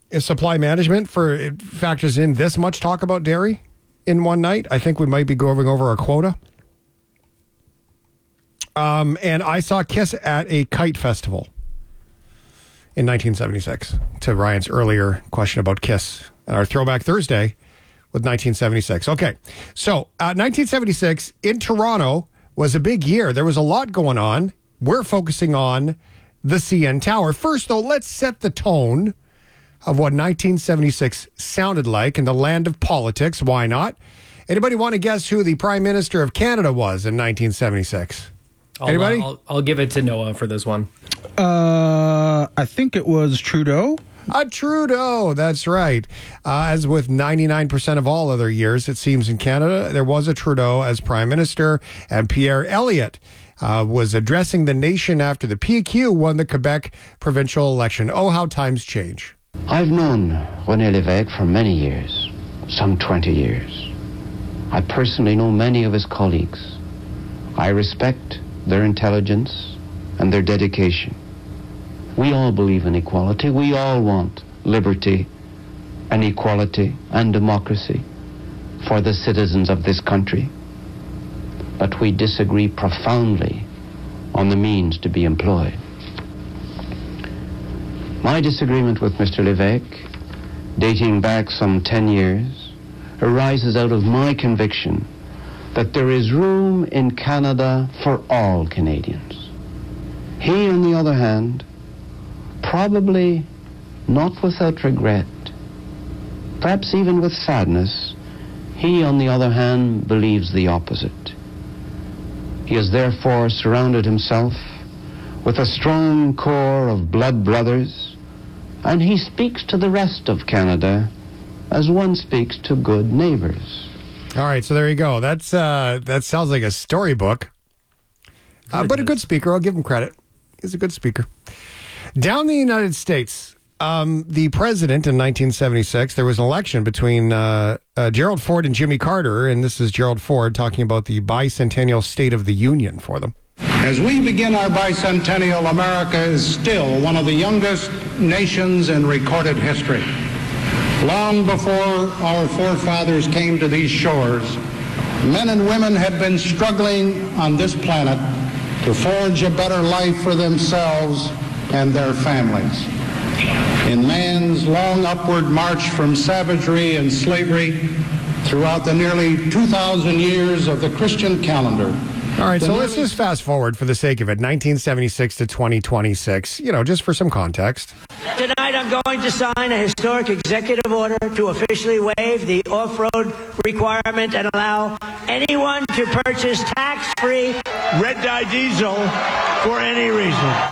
supply management it factors in this much talk about dairy in one night. I think we might be going over our quota. And I saw Kiss at a kite festival in 1976, to Ryan's earlier question about Kiss. Our Throwback Thursday with 1976. Okay, so 1976 in Toronto was a big year. There was a lot going on. We're focusing on the CN Tower. First, though, let's set the tone of what 1976 sounded like in the land of politics. Why not? Anybody want to guess who the Prime Minister of Canada was in 1976? Anybody? I'll give it to Noah for this one. I think it was Trudeau. Trudeau, that's right. As with 99% of all other years, it seems, in Canada, there was a Trudeau as Prime Minister, and Pierre Elliott was addressing the nation after the PQ won the Quebec provincial election. Oh, how times change. I've known René Lévesque for many years, some 20 years. I personally know many of his colleagues. I respect their intelligence and their dedication. We all believe in equality. We all want liberty and equality and democracy for the citizens of this country. But we disagree profoundly on the means to be employed. My disagreement with Mr. Lévesque, dating back some 10 years, arises out of my conviction that there is room in Canada for all Canadians. He, on the other hand, probably not without regret, perhaps even with sadness, he, on the other hand, believes the opposite. He has therefore surrounded himself with a strong core of blood brothers, and he speaks to the rest of Canada as one speaks to good neighbors. All right, so there you go. That sounds like a storybook, but a good speaker. I'll give him credit. He's a good speaker. Down in the United States, the president in 1976, there was an election between Gerald Ford and Jimmy Carter, and this is Gerald Ford talking about the bicentennial State of the Union for them. As we begin our bicentennial, America is still one of the youngest nations in recorded history. Long before our forefathers came to these shores, men and women had been struggling on this planet to forge a better life for themselves and their families. In man's long upward march from savagery and slavery throughout the nearly 2,000 years of the Christian calendar. All right, so let's just fast forward for the sake of it, 1976 to 2026, just for some context. Tonight I'm going to sign a historic executive order to officially waive the off-road requirement and allow anyone to purchase tax-free red dye diesel for any reason.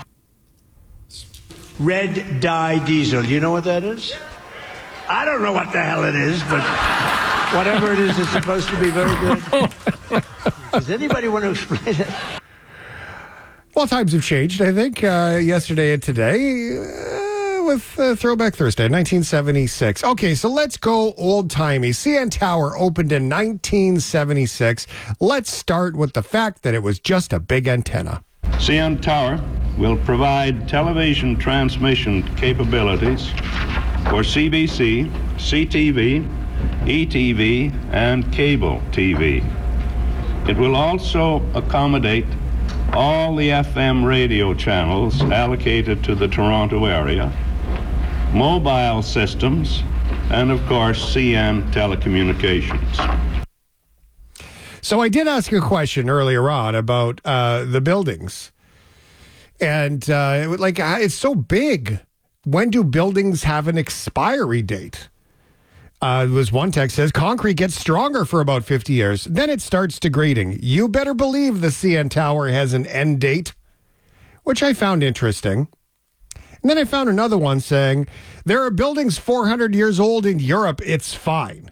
Red dye diesel. You know what that is? I don't know what the hell it is, but whatever it is, it's supposed to be very good. Does anybody want to explain it? Well, times have changed, I think, yesterday and today with Throwback Thursday, 1976. Okay, so let's go old-timey. CN Tower opened in 1976. Let's start with the fact that it was just a big antenna. CN Tower will provide television transmission capabilities for CBC, CTV, ETV, and cable TV. It will also accommodate all the FM radio channels allocated to the Toronto area, mobile systems, and of course, CN telecommunications. So I did ask you a question earlier on about the buildings. And it's so big. When do buildings have an expiry date? There was one text says concrete gets stronger for about 50 years. Then it starts degrading. You better believe the CN Tower has an end date, which I found interesting. And then I found another one saying there are buildings 400 years old in Europe. It's fine.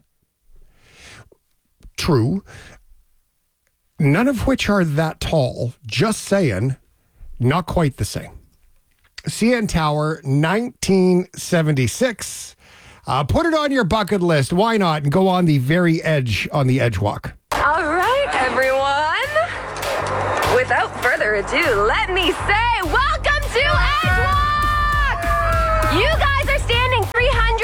True. None of which are that tall. Just saying. Not quite the same. CN Tower, 1976. Put it on your bucket list. Why not? And go on the very edge on the Edge Walk. All right, everyone. Without further ado, let me say welcome to Edge Walk! You guys are standing 300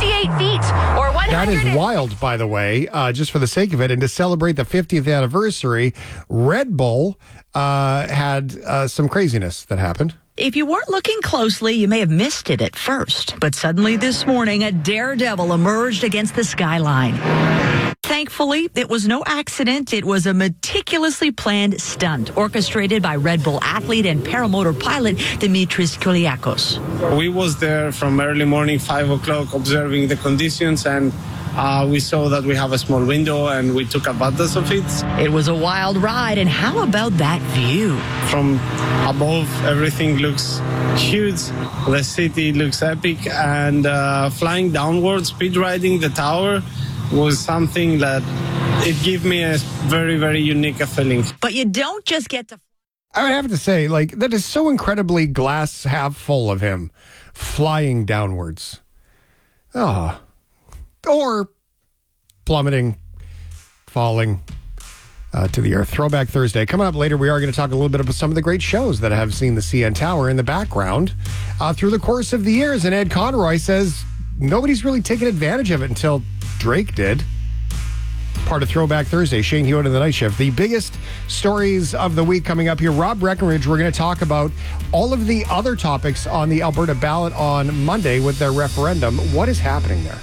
feet, or 100. That is wild, by the way, just for the sake of it. And to celebrate the 50th anniversary, Red Bull had some craziness that happened. If you weren't looking closely, you may have missed it at first. But suddenly this morning, a daredevil emerged against the skyline. Thankfully, it was no accident. It was a meticulously planned stunt orchestrated by Red Bull athlete and paramotor pilot Dimitris Koliakos. We was there from early morning, 5 o'clock, observing the conditions, and we saw that we have a small window, and we took advantage of it. It was a wild ride, and how about that view? From above, everything looks huge. The city looks epic, and flying downwards, speed riding the tower was something that it gave me a very, very unique feeling. But you don't just get to... I would have to say, like, that is so incredibly glass half full of him flying downwards. Oh. Or plummeting, falling to the earth. Throwback Thursday. Coming up later, we are going to talk a little bit about some of the great shows that have seen the CN Tower in the background through the course of the years. And Ed Conroy says nobody's really taken advantage of it until Drake did. Part of Throwback Thursday. Shane Hewitt and the Night Shift. The biggest stories of the week coming up here. Rob Breckenridge, we're going to talk about all of the other topics on the Alberta ballot on Monday with their referendum. What is happening there?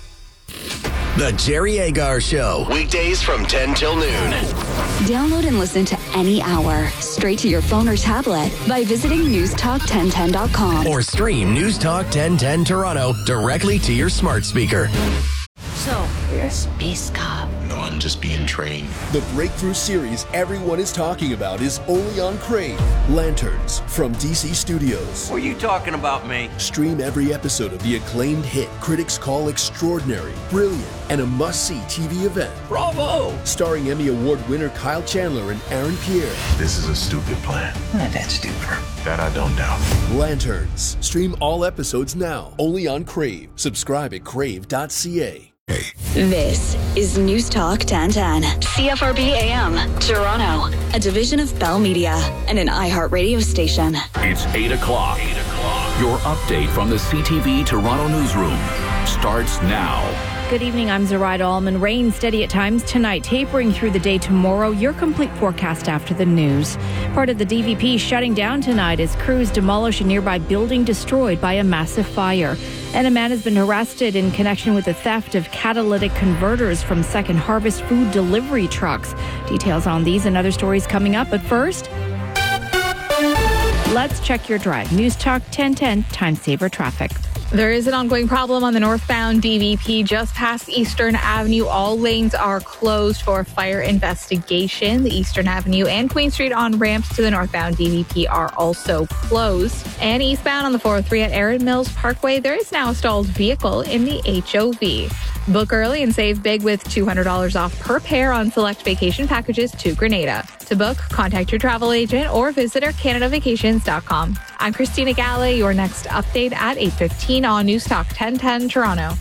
The Jerry Agar Show. Weekdays from 10 till noon. Download and listen to any hour straight to your phone or tablet by visiting newstalk1010.com. Or stream News Talk 1010 Toronto directly to your smart speaker. So, you're a space cop. No, I'm just being trained. The breakthrough series everyone is talking about is only on Crave. Lanterns from DC Studios. Were you talking about me? Stream every episode of the acclaimed hit critics call extraordinary, brilliant, and a must-see TV event. Bravo! Starring Emmy Award winner Kyle Chandler and Aaron Pierre. This is a stupid plan. Not that stupid. That I don't doubt. Lanterns. Stream all episodes now, only on Crave. Subscribe at crave.ca. This is News Talk 1010, CFRB AM, Toronto, a division of Bell Media and an iHeart radio station. It's 8 o'clock. Your update from the CTV Toronto newsroom starts now. Good evening, I'm Zoraida Allman. Rain steady at times tonight, tapering through the day tomorrow. Your complete forecast after the news. Part of the DVP shutting down tonight as crews demolish a nearby building destroyed by a massive fire. And a man has been arrested in connection with the theft of catalytic converters from Second Harvest food delivery trucks. Details on these and other stories coming up. But first, let's check your drive. News Talk 1010, Time Saver Traffic. There is an ongoing problem on the northbound DVP just past Eastern Avenue. All lanes are closed for fire investigation. The Eastern Avenue and Queen Street on ramps to the northbound DVP are also closed. And eastbound on the 403 at Erin Mills Parkway, there is now a stalled vehicle in the HOV. Book early and save big with $200 off per pair on select vacation packages to Grenada. To book, contact your travel agent or visit CanadaVacations.com. I'm Christina Galley. Your next update at 8:15 on News Talk 1010 Toronto.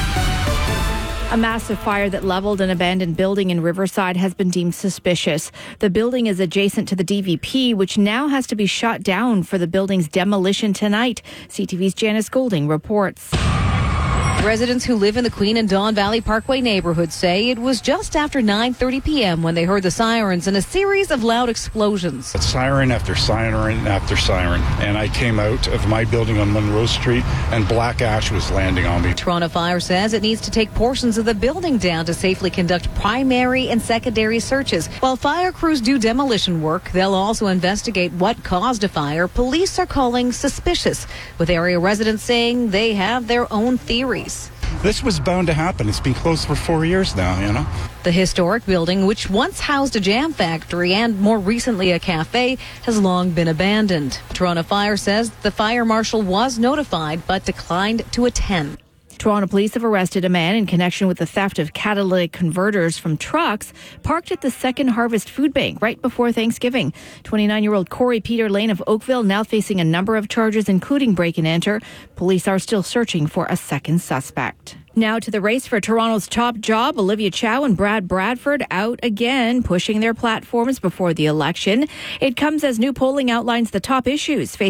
A massive fire that leveled an abandoned building in Riverside has been deemed suspicious. The building is adjacent to the DVP, which now has to be shut down for the building's demolition tonight. CTV's Janice Golding reports. Residents who live in the Queen and Don Valley Parkway neighborhood say it was just after 9:30 p.m. when they heard the sirens and a series of loud explosions. Siren after siren after siren, and I came out of my building on Monroe Street and black ash was landing on me. Toronto Fire says it needs to take portions of the building down to safely conduct primary and secondary searches. While fire crews do demolition work, they'll also investigate what caused a fire police are calling suspicious, with area residents saying they have their own theories. This was bound to happen. It's been closed for 4 years now, you know. The historic building, which once housed a jam factory and more recently a cafe, has long been abandoned. Toronto Fire says the fire marshal was notified but declined to attend. Toronto police have arrested a man in connection with the theft of catalytic converters from trucks parked at the Second Harvest Food Bank right before Thanksgiving. 29-year-old Corey Peter Lane of Oakville now facing a number of charges, including break and enter. Police are still searching for a second suspect. Now to the race for Toronto's top job. Olivia Chow and Brad Bradford out again, pushing their platforms before the election. It comes as new polling outlines the top issues facing